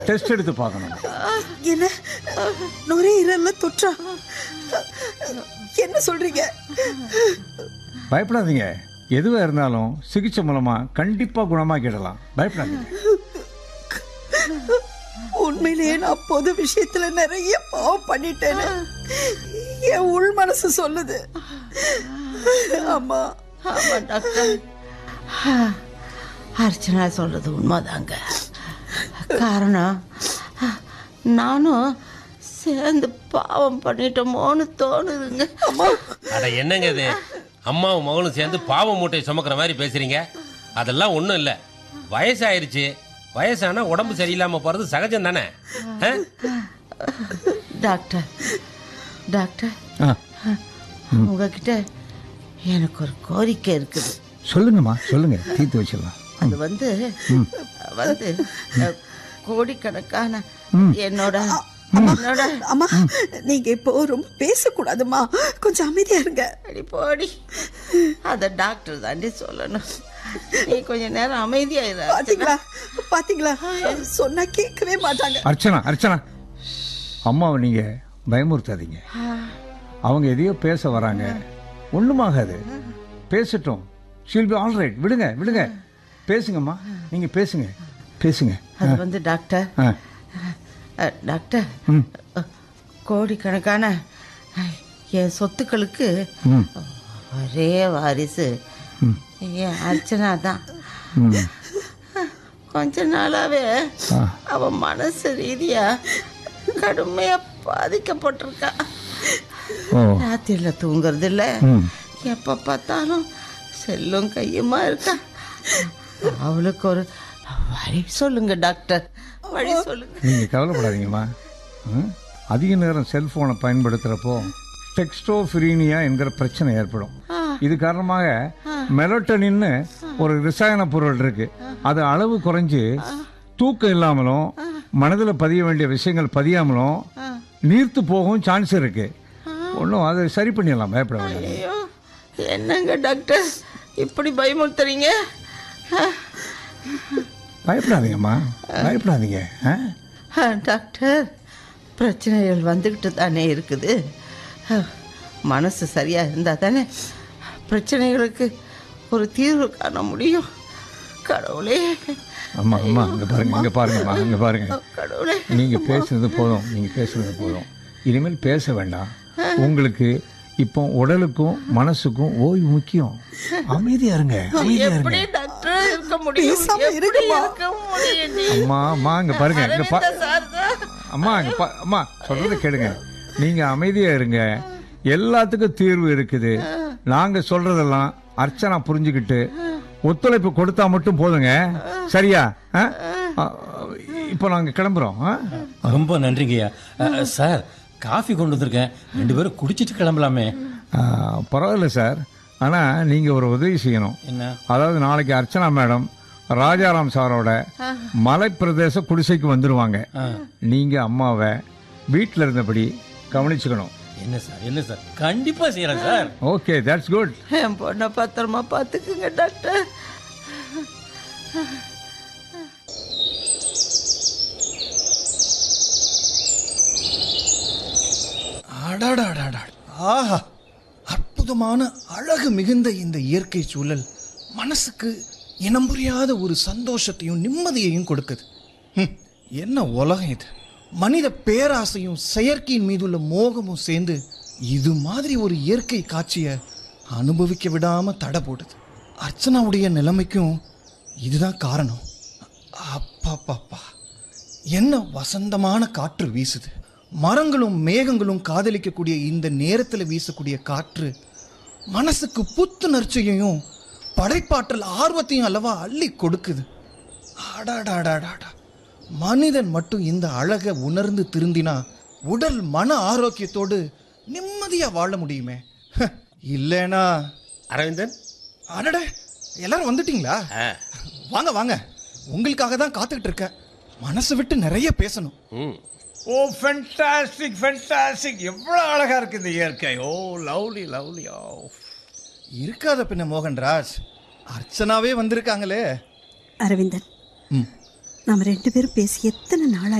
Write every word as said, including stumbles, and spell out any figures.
Test எடுத்து பார்க்கணும். என்ன நுரையீரல்ல தொற்றா? என்ன சொல்றீங்க? பயப்படாதீங்க. எதுவாக இருந்தாலும் சிகிச்சை மூலமா கண்டிப்பா குணமாக்கிடலாம். பயப்படாதீங்க. உண்மையிலேயே நான் பொது விஷயத்துல நிறைய பாவம் பண்ணிட்டேன்னு என் உள் மனசு சொல்லுது. ஆமா ஆமா டாக்டர், அர்ச்சனா சொல்றது உண்மைதாங்க. காரணம் நானும் சேர்ந்து பாவம் பண்ணிட்டோமோன்னு தோணுதுங்க. அட என்னங்க இது, அம்மாவும் மகனும் சேர்ந்து பாவ மூட்டையை சுமக்கிற மாதிரி பேசுறீங்க. அதெல்லாம் ஒன்றும் இல்லை. வயசாயிருச்சு. வயசானா உடம்பு சரியில்லாம போறது சகஜம் தானே. டாக்டர் டாக்டர் உங்ககிட்ட எனக்கு ஒரு கோரிக்கை இருக்குது. சொல்லுங்கம்மா, சொல்லுங்க, தீர்த்து வச்சிடலாம். அது வந்து வந்து கோடிக்கணக்கான என்னோட என்னோட அம்மா நீங்க இப்போ ரொம்ப பேசக்கூடாதுமா, கொஞ்சம் அமைதியா இருங்க. அடி போடி, அத டாக்டர் தாண்டி சொல்லணும். நீ கொஞ்ச நேரம் அமைதியா இரு. பாத்தீங்களா பாத்தீங்களா, சொன்னா கேட்கவே மாட்டாங்க. அர்ச்சனா அர்ச்சனா அம்மாவை நீங்க பயமுறுத்தாதீங்க. அவங்க எதையோ பேச வராங்க. ஒண்ணுமாகாது, பேசட்டும். She'll be all right. விடுங்க விடுங்க, பேசுங்கம்மா, நீங்க பேசுங்க பேசுங்க. அது வந்து டாக்டர் டாக்டர் கோடிக்கணக்கான என் சொத்துக்களுக்கு ஒரே வாரிசு என் அர்ச்சனா தான். கொஞ்ச நாளாவே அவ மனசு ரீதியா கடுமையா பாதிக்கப்பட்டிருக்கா. ராத்திரில தூங்குறது இல்ல, எப்ப பார்த்தாலும் செல்லும் கையுமா இருக்கா. அவளுக்கு ஒரு வழி சொல்லுங்க டாக்டர், வழி சொல்லுங்க. நீங்க கவலைப்படாதீங்கம்மா. அதிக நேரம் செல்போனை பயன்படுத்துறப்போ டெக்ஸ்டோஃபிரீனியா என்கிற பிரச்சனை ஏற்படும். இது காரணமாக மெலட்டோனின்னு ஒரு ரசாயன பொருள் இருக்கு. அது அளவு குறைஞ்சு தூக்கம் இல்லாமலும் மனதில் பதிய வேண்டிய விஷயங்கள் பதியாமலும் நீர்த்து போகவும் சான்ஸ் இருக்கு. ஒன்றும் அதை சரி பண்ணிடலாம், பயப்பட வேண்டாம். என்னங்க டாக்டர் இப்படி பயமுறுத்துறீங்க? பயப்படாதீங்கம்மா, பயப்படாதீங்க. டாக்டர், பிரச்சனைகள் வந்துக்கிட்டு தானே இருக்குது. மனசு சரியா இருந்தா தானே பிரச்சனைகளுக்கு ஒரு தீர்வு காண முடியும். கடவுளே. அம்மா அம்மா இங்க பாருங்க, இங்க பாருங்கம்மா, இங்க பாருங்க. கடவுளே, நீங்க பேசுனது போதும், நீங்க பேசுனது போதும். இனிமேல் பேச வேண்டாம். உங்களுக்கு இப்போ உடலுக்கும் மனசுக்கும் ஓய்வு முக்கியம். அமைதியா இருங்க, அமைதியா இருங்க. டாக்டர் இருக்க முடியும்? அம்மா அம்மா இங்க பாருங்க, இங்க பா அம்மா இங்க பா அம்மா சொல்றத கேளுங்க. நீங்க அமைதியா இருங்க. எல்லாத்துக்கும் தீர்வு இருக்குது. நாங்க சொல்றதெல்லாம் அர்ச்சனா புரிஞ்சுக்கிட்டு ஒத்துழைப்பு கொடுத்தா மட்டும் போதுங்க. சரியா? இப்போ நாங்க கிளம்புறோம். ரொம்ப நன்றிங்கய்யா. சார், காஃபி கொண்டு வந்திருக்கேன், ரெண்டு பேரும் குடிச்சிட்டு கிளம்பலாமே. பரவாயில்ல சார், ஆனால் நீங்கள் ஒரு உதவி செய்யணும். என்ன? அதாவது நாளைக்கு அர்ச்சனா மேடம் ராஜாராம் சாரோட மலை பிரதேச குடிசைக்கு வந்துடுவாங்க. நீங்கள் அம்மாவை வீட்டில் இருந்தபடி கவனிச்சுக்கணும். என்ன சார், என்ன சார், கண்டிப்பா செய்யறேன் சார். Okay, that's good. என் பொண்ணை பத்திரமா பார்த்துக்குங்க டாக்டர். ஆஹா, அற்புதமான அழகு மிகுந்த இந்த இயற்கை சூழல் மனசுக்கு இனம் புரியாத ஒரு சந்தோஷத்தையும் நிம்மதியையும் கொடுக்குது. என்ன உலகம் இது! மனித பேராசையும் செயற்கையின் மீதுள்ள மோகமும் சேர்ந்து இது மாதிரி ஒரு இயற்கை காட்சியை அனுபவிக்க விடாம தடை போடுது. அர்ச்சனாவுடைய நிலைமைக்கும் இதுதான் காரணம். அப்பா பாப்பா, என்ன வசந்தமான காற்று வீசுது! மரங்களும் மேகங்களும் காதலிக்கக்கூடிய இந்த நேரத்தில் வீசக்கூடிய காற்று மனசுக்கு புத்துணர்ச்சியையும் படைப்பாற்றல் ஆர்வத்தையும் அல்லவா அள்ளி கொடுக்குது. ஆடாடாடாடாடா, மனிதன் மட்டும் இந்த அழகை உணர்ந்து திருந்தினா உடல் மன ஆரோக்கியத்தோடு நிம்மதியா வாழ முடியுமே. இல்லைனா அரவிந்தன், அடட, எல்லாரும் வந்துட்டீங்களா? வாங்க வாங்க, உங்களுக்காக தான் காத்துக்கிட்டு இருக்கேன். மனசு விட்டு நிறைய பேசணும். ஓ ஃபென்டாஸ்டிக் ஃபென்டாஸ்டிக், எவ்வளோ அழகா இருக்கு இந்த இயற்கை. ஓ லவ்லி லவ்லி. ஓ இருக்காத பின்ன மோகன்ராஜ், அர்ச்சனாவே வந்திருக்காங்களே. அரவிந்தன், நாம ரெண்டு பேரும் பேசி எத்தனை நாள்